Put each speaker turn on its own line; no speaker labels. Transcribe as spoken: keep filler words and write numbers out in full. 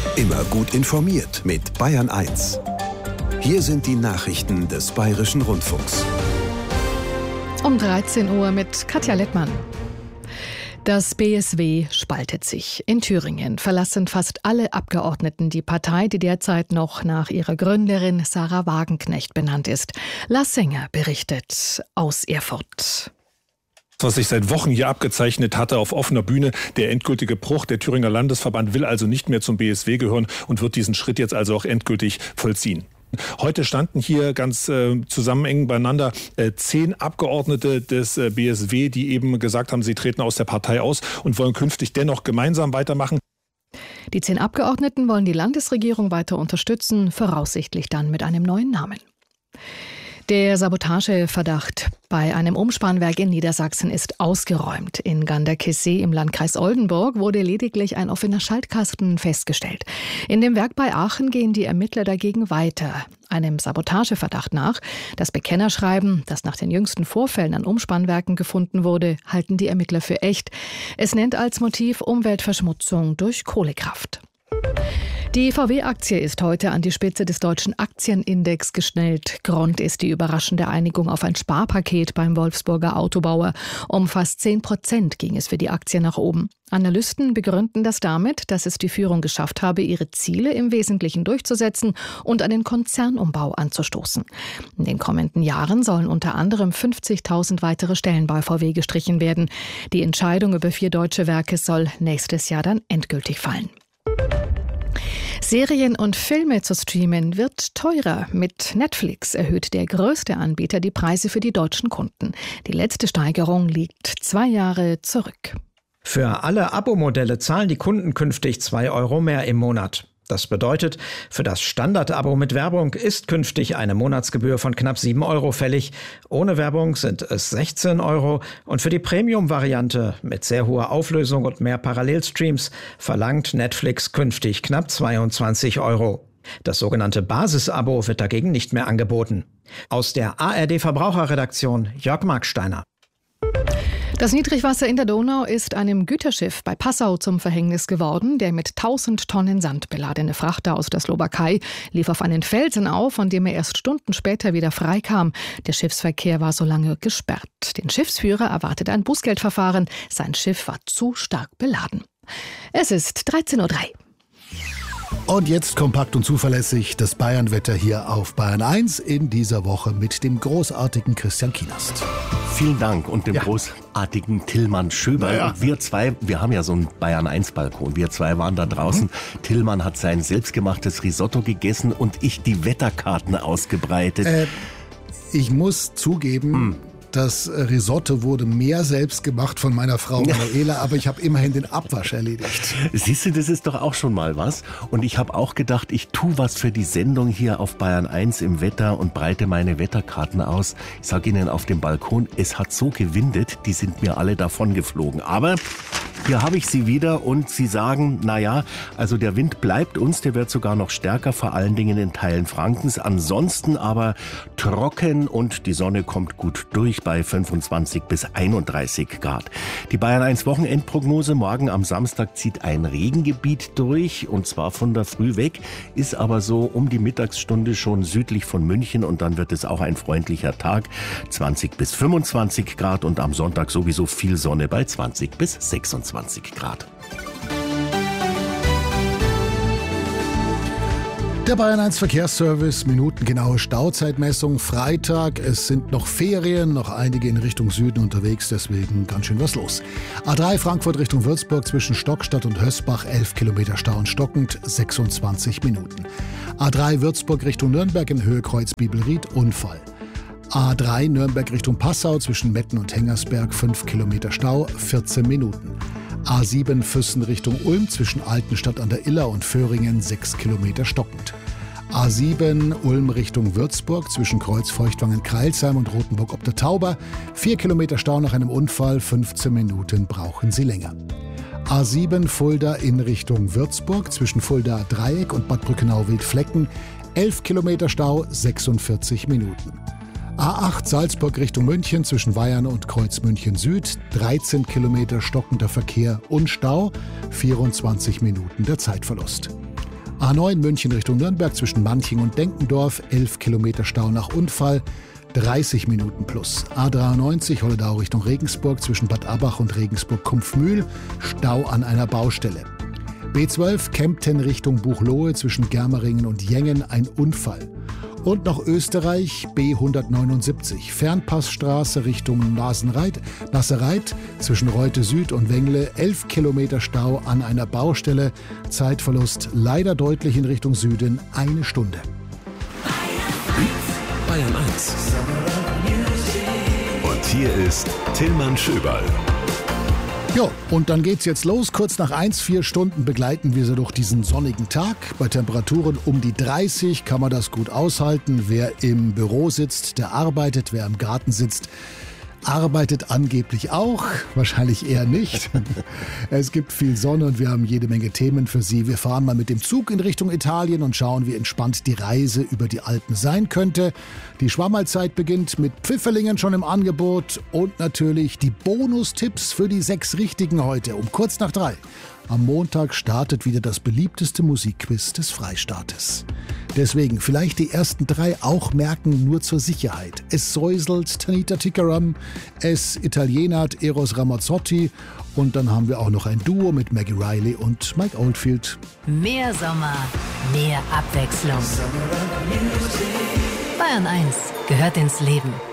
Immer gut informiert mit Bayern eins. Hier sind die Nachrichten des Bayerischen Rundfunks.
Um dreizehn Uhr mit Katja Lettmann. Das B S W spaltet sich. In Thüringen verlassen fast alle Abgeordneten die Partei, die derzeit noch nach ihrer Gründerin Sarah Wagenknecht benannt ist. Lars Sänger berichtet aus Erfurt.
Was sich seit Wochen hier abgezeichnet hatte auf offener Bühne, der endgültige Bruch. Der Thüringer Landesverband will also nicht mehr zum B S W gehören und wird diesen Schritt jetzt also auch endgültig vollziehen. Heute standen hier ganz äh, zusammen eng beieinander äh, zehn Abgeordnete des äh, B S W, die eben gesagt haben, sie treten aus der Partei aus und wollen künftig dennoch gemeinsam weitermachen.
Die zehn Abgeordneten wollen die Landesregierung weiter unterstützen, voraussichtlich dann mit einem neuen Namen. Der Sabotageverdacht bei einem Umspannwerk in Niedersachsen ist ausgeräumt. In Ganderkesee im Landkreis Oldenburg wurde lediglich ein offener Schaltkasten festgestellt. In dem Werk bei Aachen gehen die Ermittler dagegen weiter, einem Sabotageverdacht nach. Das Bekennerschreiben, das nach den jüngsten Vorfällen an Umspannwerken gefunden wurde, halten die Ermittler für echt. Es nennt als Motiv Umweltverschmutzung durch Kohlekraft. Die V W-Aktie ist heute an die Spitze des deutschen Aktienindex geschnellt. Grund ist die überraschende Einigung auf ein Sparpaket beim Wolfsburger Autobauer. Um fast zehn Prozent ging es für die Aktie nach oben. Analysten begründen das damit, dass es die Führung geschafft habe, ihre Ziele im Wesentlichen durchzusetzen und einen Konzernumbau anzustoßen. In den kommenden Jahren sollen unter anderem fünfzigtausend weitere Stellen bei V W gestrichen werden. Die Entscheidung über vier deutsche Werke soll nächstes Jahr dann endgültig fallen. Serien und Filme zu streamen wird teurer. Mit Netflix erhöht der größte Anbieter die Preise für die deutschen Kunden. Die letzte Steigerung liegt zwei Jahre zurück.
Für alle Abo-Modelle zahlen die Kunden künftig zwei Euro mehr im Monat. Das bedeutet, für das Standard-Abo mit Werbung ist künftig eine Monatsgebühr von knapp sieben Euro fällig. Ohne Werbung sind es sechzehn Euro. Und für die Premium-Variante mit sehr hoher Auflösung und mehr Parallelstreams verlangt Netflix künftig knapp zweiundzwanzig Euro. Das sogenannte Basis-Abo wird dagegen nicht mehr angeboten. Aus der A R D-Verbraucherredaktion Jörg Marksteiner.
Das Niedrigwasser in der Donau ist einem Güterschiff bei Passau zum Verhängnis geworden. Der mit tausend Tonnen Sand beladene Frachter aus der Slowakei lief auf einen Felsen auf, von dem er erst Stunden später wieder freikam. Der Schiffsverkehr war so lange gesperrt. Den Schiffsführer erwartet ein Bußgeldverfahren. Sein Schiff war zu stark beladen. Es ist dreizehn Uhr drei.
Und jetzt kompakt und zuverlässig das Bayernwetter hier auf Bayern eins in dieser Woche mit dem großartigen Christian Kienast.
Vielen Dank und dem
ja.
großartigen Tillmann Schöberl.
Ja.
Und wir zwei, wir haben ja so einen Bayern eins Balkon. Wir zwei waren da draußen. Mhm. Tillmann hat sein selbstgemachtes Risotto gegessen und ich die Wetterkarten ausgebreitet.
Äh, ich muss zugeben, mhm. das Risotto wurde mehr selbst gemacht von meiner Frau Manuela, aber ich habe immerhin den Abwasch erledigt.
Siehst du, das ist doch auch schon mal was. Und ich habe auch gedacht, ich tue was für die Sendung hier auf Bayern eins im Wetter und breite meine Wetterkarten aus. Ich sage Ihnen auf dem Balkon, es hat so gewindet, die sind mir alle davon geflogen. Aber hier habe ich sie wieder und sie sagen, naja, also der Wind bleibt uns, der wird sogar noch stärker, vor allen Dingen in Teilen Frankens. Ansonsten aber trocken und die Sonne kommt gut durch bei fünfundzwanzig bis einunddreißig Grad. Die Bayern eins Wochenendprognose: Morgen am Samstag zieht ein Regengebiet durch und zwar von der Früh weg, ist aber so um die Mittagsstunde schon südlich von München und dann wird es auch ein freundlicher Tag, zwanzig bis fünfundzwanzig Grad und am Sonntag sowieso viel Sonne bei zwanzig bis sechsundzwanzig Grad.
Der Bayern eins Verkehrsservice, minutengenaue Stauzeitmessung, Freitag. Es sind noch Ferien, noch einige in Richtung Süden unterwegs, deswegen ganz schön was los. A drei Frankfurt Richtung Würzburg zwischen Stockstadt und Hösbach, elf Kilometer Stau und stockend, sechsundzwanzig Minuten. A drei Würzburg Richtung Nürnberg in Höhe Kreuz Bibelried, Unfall. A drei Nürnberg Richtung Passau zwischen Metten und Hengersberg, fünf Kilometer Stau, vierzehn Minuten. A sieben Füssen Richtung Ulm zwischen Altenstadt an der Iller und Föhringen, sechs Kilometer stockend. A sieben Ulm Richtung Würzburg zwischen Kreuz Feuchtwangen-Kreilsheim und Rothenburg ob der Tauber, vier Kilometer Stau nach einem Unfall, fünfzehn Minuten brauchen Sie länger. A sieben Fulda in Richtung Würzburg zwischen Fulda Dreieck und Bad Brückenau-Wildflecken, elf Kilometer Stau, sechsundvierzig Minuten. A acht Salzburg Richtung München zwischen Weyern und Kreuz München Süd, dreizehn Kilometer stockender Verkehr und Stau, vierundzwanzig Minuten der Zeitverlust. A neun München Richtung Nürnberg zwischen Manching und Denkendorf, elf Kilometer Stau nach Unfall, dreißig Minuten plus. A dreiundneunzig Holledau Richtung Regensburg zwischen Bad Abbach und Regensburg-Kumpfmühl, Stau an einer Baustelle. B zwölf Kempten Richtung Buchloe zwischen Germeringen und Jengen, ein Unfall. Und noch Österreich, B hundertneunundsiebzig, Fernpassstraße Richtung Nasenreit, Nassereit zwischen Reute Süd und Wengle, elf Kilometer Stau an einer Baustelle, Zeitverlust leider deutlich in Richtung Süden, eine Stunde.
Bayern eins. Und hier ist Tillmann Schöberl.
Jo, und dann geht's jetzt los. Kurz nach eins, vier Stunden begleiten wir sie durch diesen sonnigen Tag. Bei Temperaturen um die dreißig kann man das gut aushalten. Wer im Büro sitzt, der arbeitet. Wer im Garten sitzt, arbeitet angeblich auch. Wahrscheinlich eher nicht. Es gibt viel Sonne und wir haben jede Menge Themen für Sie. Wir fahren mal mit dem Zug in Richtung Italien und schauen, wie entspannt die Reise über die Alpen sein könnte. Die Schwammerlzeit beginnt mit Pfifferlingen schon im Angebot und natürlich die Bonustipps für die sechs Richtigen heute um kurz nach drei. Am Montag startet wieder das beliebteste Musikquiz des Freistaates. Deswegen vielleicht die ersten drei auch merken, nur zur Sicherheit. Es säuselt Tanita Tikaram, es italienert Eros Ramazzotti und dann haben wir auch noch ein Duo mit Maggie Riley und Mike Oldfield.
Mehr Sommer, mehr Abwechslung. Bayern eins gehört ins Leben.